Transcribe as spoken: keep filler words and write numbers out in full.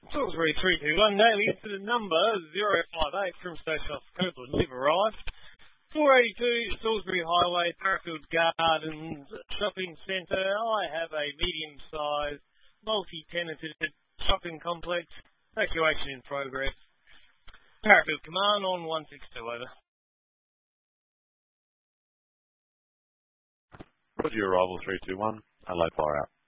Salisbury three two one, daily incident number zero five eight from Station Officer Copeland. We've arrived. four eighty-two Salisbury Highway, Parafield Gardens Shopping Centre. I have a medium-sized, multi-tenanted shopping complex. Evacuation in progress. Parafield Command on one six two, over. Roger, arrival three two one. Adelaide Fire out.